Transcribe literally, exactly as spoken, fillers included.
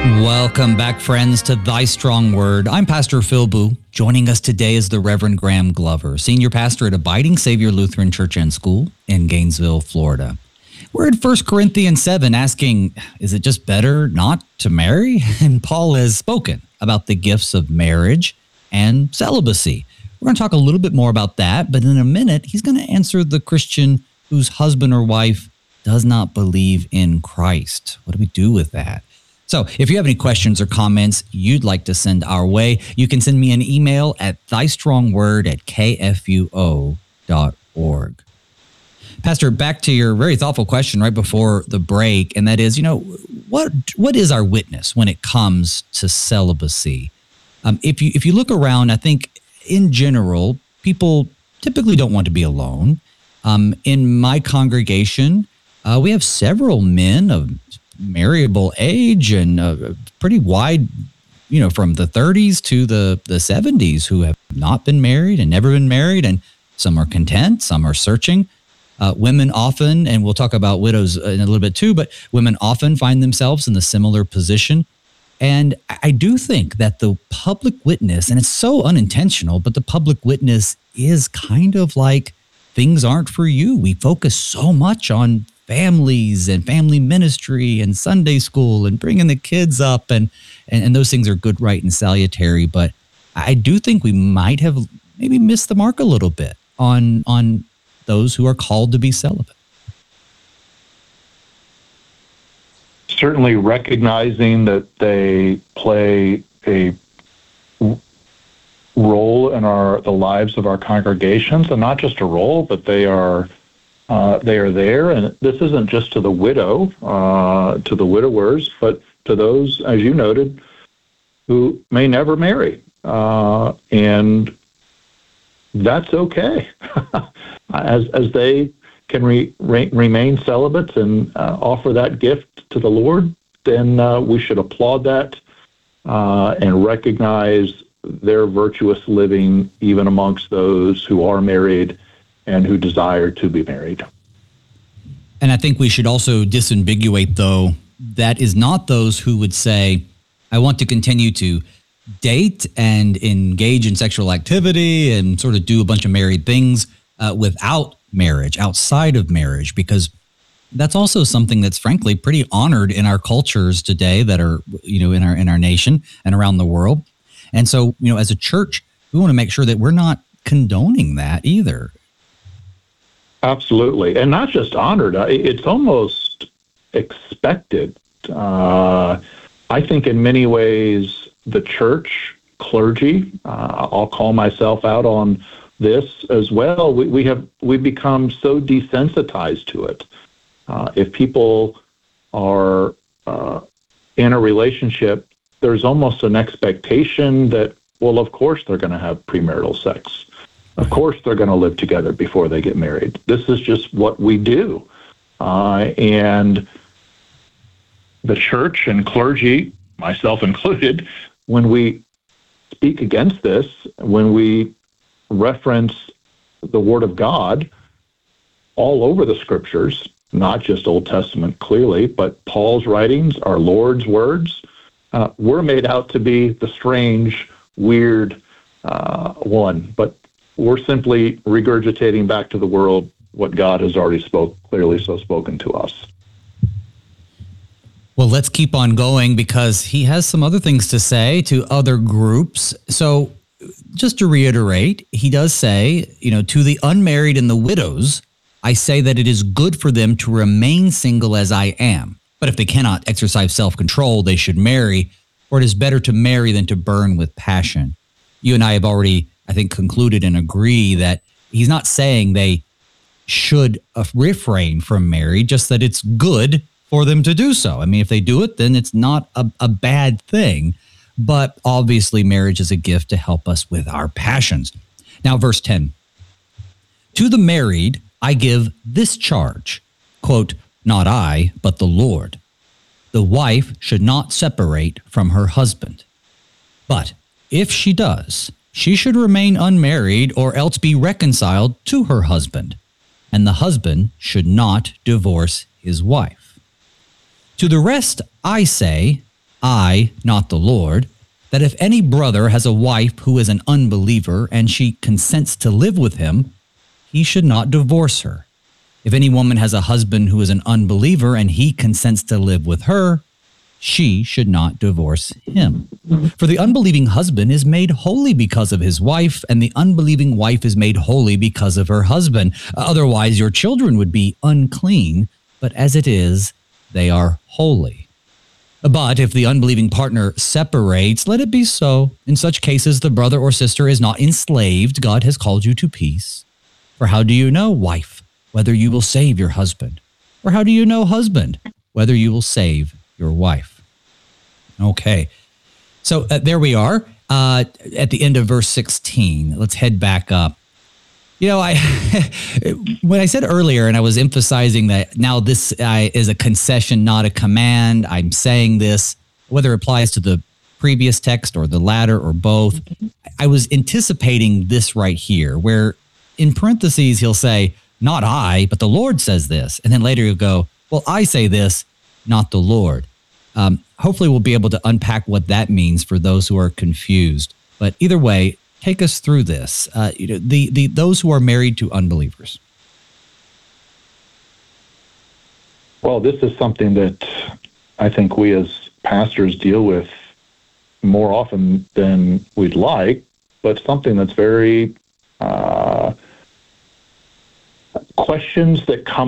Welcome back, friends, to Thy Strong Word. I'm Pastor Phil Boo. Joining us today is the Reverend Graham Glover, Senior Pastor at Abiding Savior Lutheran Church and School in Gainesville, Florida. We're in First Corinthians seven asking, is it just better not to marry? And Paul has spoken about the gifts of marriage and celibacy. We're going to talk a little bit more about that, but in a minute, he's going to answer the Christian whose husband or wife does not believe in Christ. What do we do with that? So if you have any questions or comments you'd like to send our way, you can send me an email at thystrongword at k f u o dot org. Pastor, back to your very thoughtful question right before the break, and that is, you know, what what is our witness when it comes to celibacy? Um, if you if you look around, I think in general, people typically don't want to be alone. Um, in my congregation, uh, we have several men of marriable age and uh, pretty wide, you know, from the thirties to the, the seventies who have not been married and never been married. And some are content, some are searching. Uh, women often, and we'll talk about widows in a little bit too, but women often find themselves in a similar position. And I do think that the public witness, and it's so unintentional, but the public witness is kind of like things aren't for you. We focus so much on families and family ministry and Sunday school and bringing the kids up, and, and and those things are good, right, and salutary. But I do think we might have maybe missed the mark a little bit on on those who are called to be celibate. Certainly recognizing that they play a role in our the lives of our congregations, and not just a role, but they are Uh, they are there, and this isn't just to the widow, uh, to the widowers, but to those, as you noted, who may never marry. Uh, and that's okay. as as they can re, re, remain celibates and uh, offer that gift to the Lord, then uh, we should applaud that uh, and recognize their virtuous living even amongst those who are married and who desire to be married. And I think we should also disambiguate, though, that is not those who would say, I want to continue to date and engage in sexual activity and sort of do a bunch of married things uh, without marriage, outside of marriage, because that's also something that's frankly pretty honored in our cultures today that are, you know, in our in our nation and around the world. And so, you know, as a church, we want to make sure that we're not condoning that either. Absolutely. And not just honored, it's almost expected. Uh, I think in many ways, the church, clergy, uh, I'll call myself out on this as well. We, we have, we've become so desensitized to it. Uh, if people are uh, in a relationship, there's almost an expectation that, well, of course they're going to have premarital sex. Of course, they're going to live together before they get married. This is just what we do. Uh, and the church and clergy, myself included, when we speak against this, when we reference the Word of God all over the Scriptures, not just Old Testament clearly, but Paul's writings, our Lord's words, uh, we're made out to be the strange, weird uh, one. But we're simply regurgitating back to the world what God has already spoke clearly so spoken to us. Well, let's keep on going because he has some other things to say to other groups. So just to reiterate, he does say, you know, to the unmarried and the widows, I say that it is good for them to remain single as I am. But if they cannot exercise self-control, they should marry, for it is better to marry than to burn with passion. You and I have already, I think, concluded and agree that he's not saying they should uh, refrain from marriage, just that it's good for them to do so. I mean, if they do it, then it's not a, a bad thing. But obviously, marriage is a gift to help us with our passions. Now, verse ten. To the married, I give this charge, quote, not I, but the Lord. The wife should not separate from her husband. But if she does, she should remain unmarried or else be reconciled to her husband. And the husband should not divorce his wife. To the rest, I say, I, not the Lord, that if any brother has a wife who is an unbeliever and she consents to live with him, he should not divorce her. If any woman has a husband who is an unbeliever and he consents to live with her, she should not divorce him. For the unbelieving husband is made holy because of his wife, and the unbelieving wife is made holy because of her husband. Otherwise, your children would be unclean, but as it is, they are holy. But if the unbelieving partner separates, let it be so. In such cases, the brother or sister is not enslaved. God has called you to peace. For how do you know, wife, whether you will save your husband? Or how do you know, husband, whether you will save your wife? Okay, so uh, there we are uh, at the end of verse sixteen. Let's head back up. You know, I when I said earlier, and I was emphasizing that now this uh, is a concession, not a command. I'm saying this, whether it applies to the previous text or the latter or both. I was anticipating this right here, where in parentheses, he'll say, not I, but the Lord says this. And then later he'll go, well, I say this, not the Lord. Um, hopefully we'll be able to unpack what that means for those who are confused. But either way, take us through this. Uh, you know, the, the those who are married to unbelievers. Well, this is something that I think we as pastors deal with more often than we'd like, but something that's very uh, questions that come